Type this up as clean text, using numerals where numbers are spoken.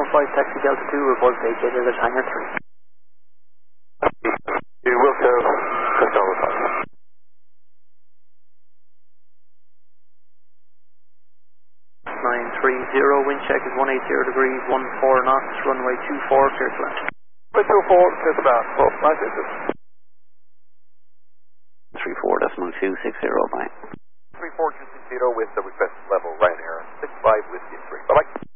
taxi Delta 2, report vacated at hangar 3. You will serve Costello 5. 930, wind check is 180 degrees, 14 knots, runway 24, clear to land. Runway 24, clear to land. Well, nice business. 34.260, bye. 34.260 with the request level Ryanair 65 Whiskey 3. Bye-bye.